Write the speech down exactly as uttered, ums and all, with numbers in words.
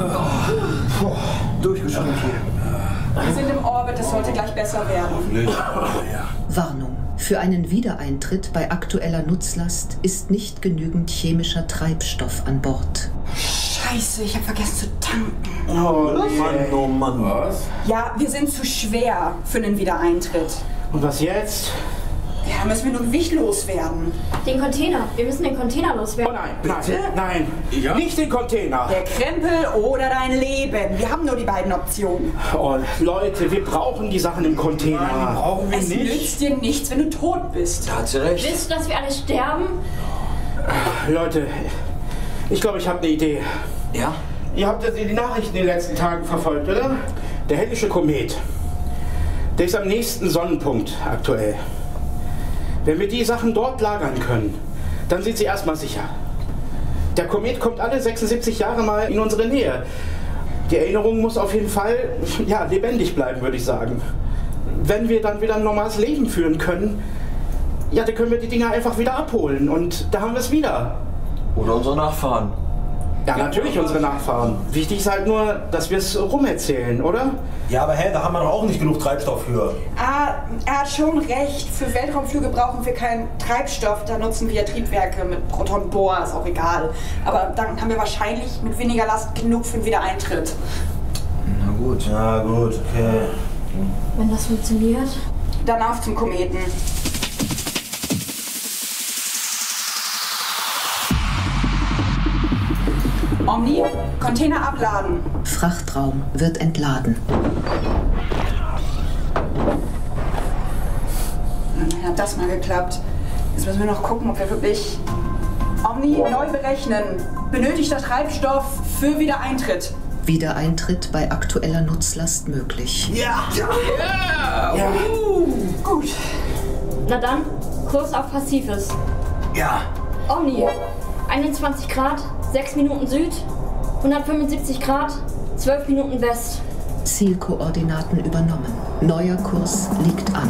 Oh. Durchgeschwommen hier. Wir sind im Orbit, es sollte gleich besser werden. Warnung. Für einen Wiedereintritt bei aktueller Nutzlast ist nicht genügend chemischer Treibstoff an Bord. Scheiße, ich habe vergessen zu tanken. Oh Mann, oh Mann. Was? Ja, wir sind zu schwer für einen Wiedereintritt. Und was jetzt? Ja, müssen wir nur Gewicht loswerden. Den Container. Wir müssen den Container Oh loswerden. nein, nein, nein. Ja? Nicht den Container. Der Krempel oder dein Leben. Wir haben nur die beiden Optionen. Oh, Leute, wir brauchen die Sachen im Container. Nein, brauchen wir Es nicht. nützt dir nichts, wenn du tot bist. Da hat sie recht. Willst du, dass wir alle sterben? Leute, ich glaube, ich habe eine Idee. Ja? Ihr habt ja die Nachrichten in den letzten Tagen verfolgt, oder? Der Hellische Komet. Der ist am nächsten Sonnenpunkt aktuell. Wenn wir die Sachen dort lagern können, dann sind sie erstmal sicher. Der Komet kommt alle sechsundsiebzig Jahre mal in unsere Nähe. Die Erinnerung muss auf jeden Fall ja, lebendig bleiben, würde ich sagen. Wenn wir dann wieder ein normales Leben führen können, ja, dann können wir die Dinger einfach wieder abholen und da haben wir es wieder. Oder unsere Nachfahren. Ja, natürlich unsere Nachfahren. Wichtig ist halt nur, dass wir es rumerzählen, oder? Ja, aber hä, da haben wir doch auch nicht genug Treibstoff für. Ah, er hat schon recht. Für Weltraumflüge brauchen wir keinen Treibstoff. Da nutzen wir Triebwerke mit Proton-Bohr, ist auch egal. Aber dann haben wir wahrscheinlich mit weniger Last genug für den Wiedereintritt. Na gut. Na gut, okay. Wenn das funktioniert. Dann auf zum Kometen. Omni, Container abladen. Frachtraum wird entladen. Dann hat das mal geklappt. Jetzt müssen wir noch gucken, ob wir wirklich... Omni, neu berechnen. Benötigter Treibstoff für Wiedereintritt. Wiedereintritt bei aktueller Nutzlast möglich. Ja! Ja! Ja! Uh, gut. Na dann, Kurs auf Pazifis. Ja! Omni, einundzwanzig Grad, sechs Minuten Süd, hundertfünfundsiebzig Grad, zwölf Minuten West. Zielkoordinaten übernommen. Neuer Kurs liegt an.